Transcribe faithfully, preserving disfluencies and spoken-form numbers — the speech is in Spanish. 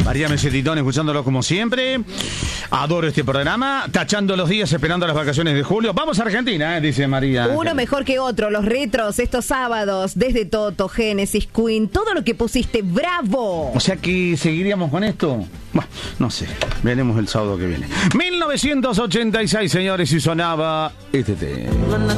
María Mesetitón, escuchándolo como siempre. Adoro este programa. Tachando los días, esperando las vacaciones de julio. Vamos a Argentina, eh, dice María. Uno mejor que otro. Los retros estos sábados. Desde Toto, Génesis, Queen. Todo lo que pusiste, bravo. O sea que seguiríamos con esto. Bueno, no sé. Veremos el sábado que viene. mil novecientos ochenta y seis, señores, y sonaba este tema.